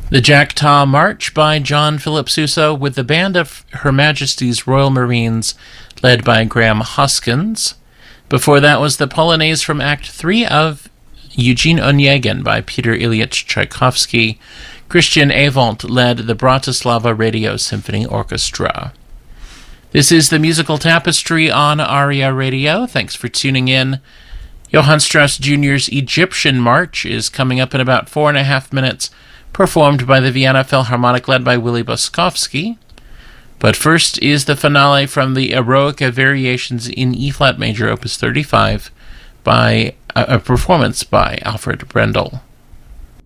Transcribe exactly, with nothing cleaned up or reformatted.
The Jackdaw March by John Philip Sousa with the band of Her Majesty's Royal Marines led by Graham Hoskins. Before that was the Polonaise from Act three of Eugene Onegin by Peter Ilyich Tchaikovsky. Christian Avant led the Bratislava Radio Symphony Orchestra. This is the Musical Tapestry on ARIA Radio. Thanks for tuning in. Johann Strauss Junior's Egyptian March is coming up in about four and a half minutes, performed by the Vienna Philharmonic led by Willy Boskovsky. But first is the finale from the Eroica Variations in E-flat major, opus thirty-five, by a, a performance by Alfred Brendel.